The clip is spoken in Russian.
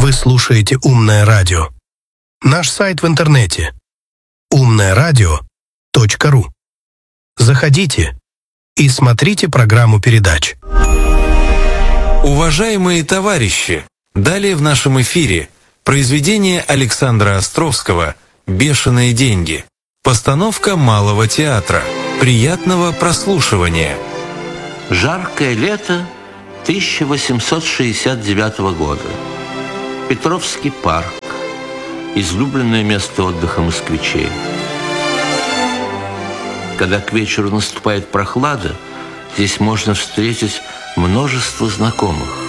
Вы слушаете «Умное радио». Наш сайт в интернете умноерадио.ру. Заходите и смотрите программу передач. Уважаемые товарищи, далее в нашем эфире произведение Александра Островского «Бешеные деньги». Постановка Малого театра. Приятного прослушивания. Жаркое лето 1869 года. Петровский парк. Излюбленное место отдыха москвичей. Когда к вечеру наступает прохлада, здесь можно встретить множество знакомых.